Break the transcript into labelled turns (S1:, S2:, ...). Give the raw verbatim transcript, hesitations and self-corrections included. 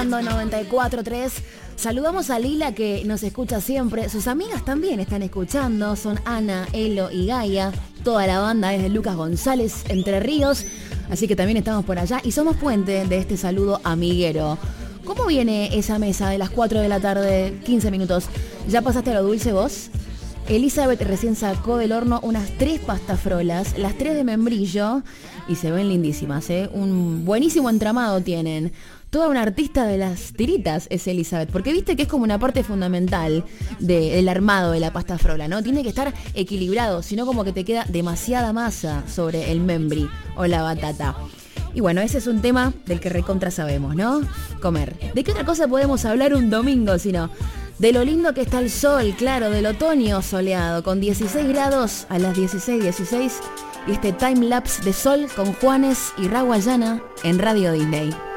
S1: noventa y cuatro tres. Saludamos a Lila, que nos escucha siempre. Sus amigas también están escuchando. Son Ana, Elo y Gaia. Toda la banda es de Lucas González, Entre Ríos. Así que también estamos por allá y somos puente de este saludo amiguero. ¿Cómo viene esa mesa de las cuatro de la tarde, quince minutos? ¿Ya pasaste a lo dulce vos? Elizabeth recién sacó del horno unas tres pastafrolas, las tres de membrillo, y se ven lindísimas, ¿eh? Un buenísimo entramado tienen. Toda una artista de las tiritas es Elizabeth, porque viste que es como una parte fundamental de, del armado de la pastafrola, ¿no? Tiene que estar equilibrado, sino como que te queda demasiada masa sobre el membri o la batata. Y bueno, ese es un tema del que recontra sabemos, ¿no? Comer. ¿De qué otra cosa podemos hablar un domingo, sino de lo lindo que está el sol, claro, del otoño soleado, con dieciséis grados a las dieciséis dieciséis, y este time lapse de sol con Juanes y Raguayana en Radio Disney.